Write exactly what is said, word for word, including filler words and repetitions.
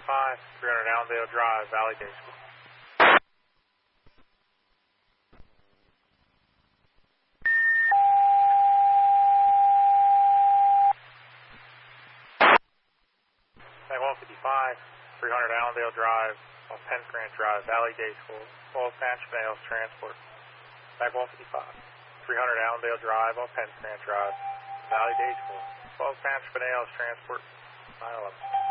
fifty-five, three hundred Allendale Drive, Valley Day School. Mag one fifty-five, three hundred Allendale Drive, off Penn Grant Drive, Valley Day School, Falls Township Nails Transport. Mag one fifty-five, three hundred Allendale Drive, off Penn Grant Drive, Valley Day School, Falls Township Nails Transport, nine eleven.